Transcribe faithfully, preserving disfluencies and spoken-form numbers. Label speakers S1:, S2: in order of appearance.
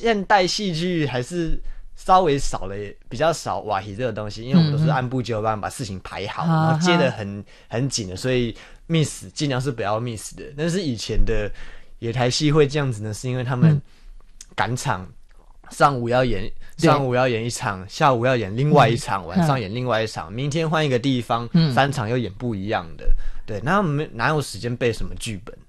S1: 现代戏剧还是稍微少了，比较少瓦题这个东西，因为我们都是按部就班把事情排好，嗯、然后接得很很紧的，所以 miss 尽量是不要 miss 的。但是以前的野台戏会这样子呢，是因为他们赶场，上午要演上午要演一场，下午要演另外一场，晚上演另外一场，明天换一个地方，嗯、三场又演不一样的。对，那我们哪有时间背什么剧本？